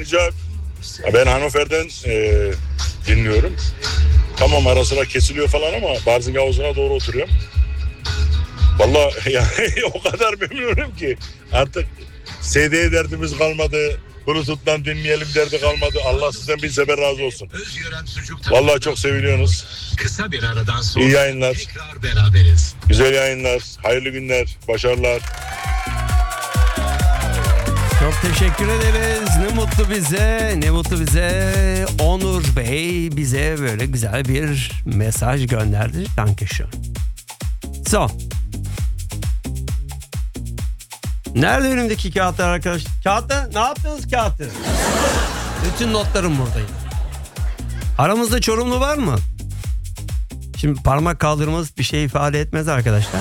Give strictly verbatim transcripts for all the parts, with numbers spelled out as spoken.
başlayacak. Ben Hannover'den e, dinliyorum. Tamam ara sıra kesiliyor falan ama Barzing havuzuna doğru oturuyorum. Vallahi yani o kadar memnunum ki artık C D derdimiz kalmadı. Bluetooth'tan dinleyelim derdi kalmadı. Allah sizden bin sefer razı olsun. Vallahi çok seviliyorsunuz. Kısa bir aradan sonra İyi yayınlar. tekrar beraberiz. Güzel yayınlar. Hayırlı günler. Başarılar. Çok teşekkür ederiz. Ne mutlu bize, ne mutlu bize. Onur Bey bize böyle güzel bir mesaj gönderdi. Dankeschön. So. Nerede önümdeki kağıtlar arkadaşlar? Kağıtta ne yaptınız kağıtı? Bütün notlarım buradayım. Aramızda Çorumlu var mı? Şimdi parmak kaldırmamız bir şey ifade etmez arkadaşlar.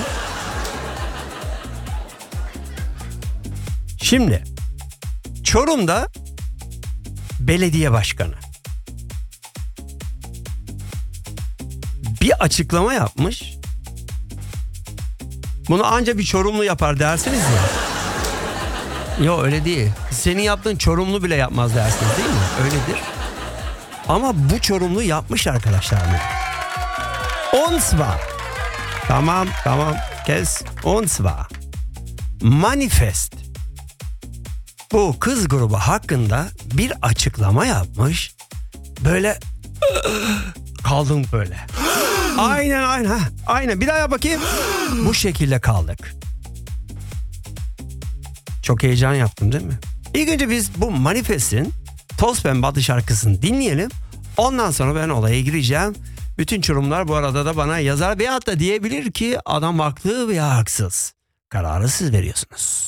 Şimdi Çorum'da belediye başkanı bir açıklama yapmış. Bunu anca bir Çorumlu yapar dersiniz ya. Yok öyle değil. Senin yaptığın Çorumlu bile yapmaz dersiniz değil mi? Öyledir. Ama bu Çorumlu yapmış arkadaşlar. Und zwar. Tamam tamam kes. Und zwar. Manifest. Bu kız grubu hakkında bir açıklama yapmış. Böyle kaldım böyle. Aynen aynen. Aynen bir daha yap bakayım. Bu şekilde kaldık. Çok heyecan yaptım değil mi? İlk önce biz bu Manifest'in Toz Pembe adlı şarkısını dinleyelim. Ondan sonra ben olaya gireceğim. Bütün Çorumlar bu arada da bana yazar veyahut da diyebilir ki adam haklı veya haksız. Kararı siz veriyorsunuz.